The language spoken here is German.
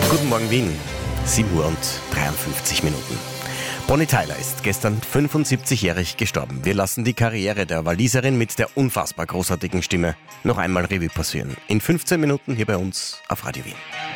Guten Morgen Wien, 7 Uhr und 53 Minuten. Bonnie Tyler ist gestern 75-jährig gestorben. Wir lassen die Karriere der Waliserin mit der unfassbar großartigen Stimme noch einmal Revue passieren. In 15 Minuten hier bei uns auf Radio Wien.